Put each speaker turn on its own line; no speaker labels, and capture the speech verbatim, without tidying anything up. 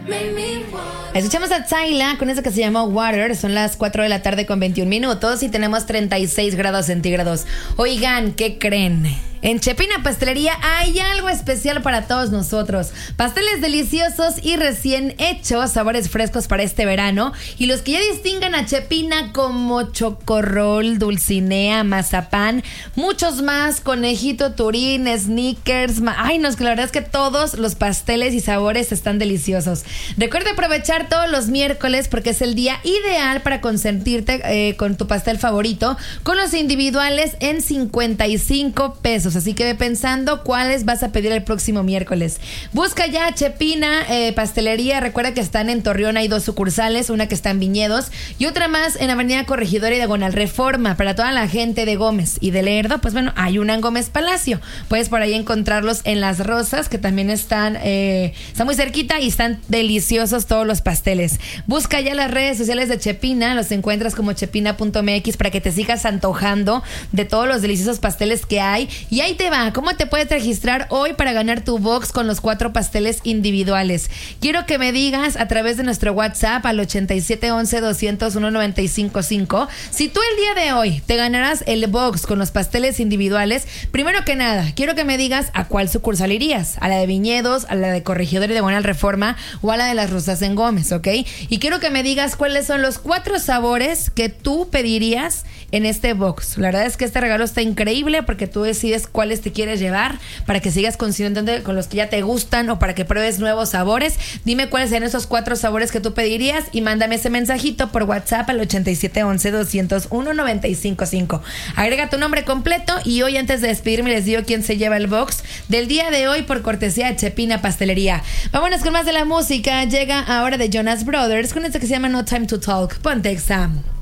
Escuchamos a Tyla con eso que se llama Water. Son las cuatro de la tarde con veintiún minutos y tenemos treinta y seis grados centígrados. Oigan, ¿qué creen? En Chepina Pastelería hay algo especial para todos nosotros. Pasteles deliciosos y recién hechos, sabores frescos para este verano. Y los que ya distingan a Chepina como chocorrol, dulcinea, mazapán, muchos más, conejito turín, sneakers. Ma- Ay, no, es que la verdad es que todos los pasteles y sabores están deliciosos. Recuerda aprovechar todos los miércoles porque es el día ideal para consentirte eh, con tu pastel favorito, con los individuales en cincuenta y cinco pesos. Así que ve pensando cuáles vas a pedir el próximo miércoles. Busca ya Chepina eh, Pastelería. Recuerda que están en Torreón, hay dos sucursales, una que está en Viñedos y otra más en Avenida Corregidora y Diagonal Reforma. Para toda la gente de Gómez y de Lerdo, pues bueno, hay una en Gómez Palacio. Puedes por ahí encontrarlos en Las Rosas, que también están, eh, están muy cerquita y están deliciosos todos los pasteles. Busca ya las redes sociales de Chepina, los encuentras como chepina punto m x para que te sigas antojando de todos los deliciosos pasteles que hay. Y ahí te va, ¿cómo te puedes registrar hoy para ganar tu box con los cuatro pasteles individuales? Quiero que me digas a través de nuestro WhatsApp al ochenta y siete once doscientos uno noventa y cinco cinco si tú el día de hoy te ganarás el box con los pasteles individuales. Primero que nada, quiero que me digas a cuál sucursal irías, a la de Viñedos, a la de Corregidora y Diagonal Reforma o a la de Las Rosas en Gómez, ¿ok? Y quiero que me digas cuáles son los cuatro sabores que tú pedirías en este box. La verdad es que este regalo está increíble porque tú decides cuáles te quieres llevar para que sigas consumiendo con los que ya te gustan o para que pruebes nuevos sabores. Dime cuáles serían esos cuatro sabores que tú pedirías y mándame ese mensajito por WhatsApp al ochenta y siete once doscientos uno noventa y cinco cinco. Agrega tu nombre completo y hoy antes de despedirme les digo quién se lleva el box del día de hoy por cortesía de Chepina Pastelería. Vámonos con más de la música. Llega ahora de Jonas Brothers con esto que se llama No Time to Talk. Ponte Exam.